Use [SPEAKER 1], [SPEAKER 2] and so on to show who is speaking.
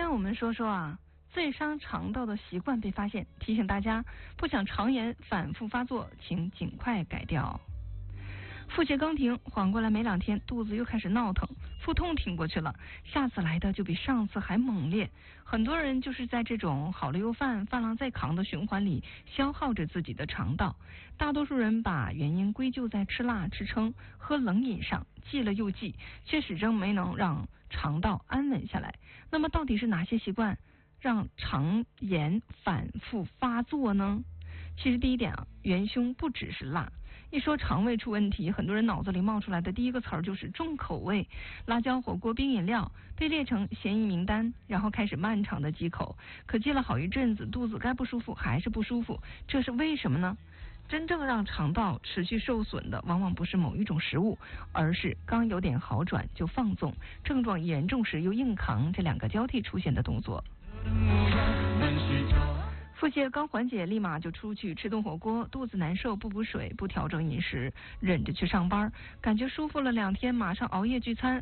[SPEAKER 1] 天我们说说最伤肠道的习惯被发现，提醒大家不想肠炎反复发作，请尽快改掉。腹泻刚停，缓过来没2天，肚子又开始闹腾，腹痛挺过去了，下次来的就比上次还猛烈。很多人就是在这种好了又犯，犯了再扛的循环里消耗着自己的肠道。大多数人把原因归咎在吃辣、吃撑、喝冷饮上，记了又记，却始终没能让肠道安稳下来。那么到底是哪些习惯让肠炎反复发作呢？其实第一点元凶不只是辣。一说肠胃出问题，很多人脑子里冒出来的第一个词儿就是重口味，辣椒火锅、冰饮料被列成嫌疑名单，然后开始漫长的忌口。可戒了好一阵子，肚子该不舒服还是不舒服，这是为什么呢？真正让肠道持续受损的，往往不是某一种食物，而是刚有点好转就放纵，症状严重时又硬扛，这2个交替出现的动作。腹泻刚缓解，立马就出去吃顿火锅，肚子难受，不补水，不调整饮食，忍着去上班，感觉舒服了2天，马上熬夜聚餐，